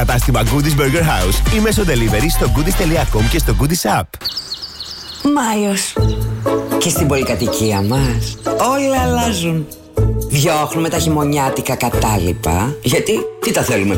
κατάστημα Goodies Burger House ή μέσω delivery στο goodies.com και στο Goodies App. Μάιος. Και στην πολυκατοικία μας όλα αλλάζουν. Διώχνουμε τα χειμωνιάτικα κατάλοιπα, γιατί τι τα θέλουμε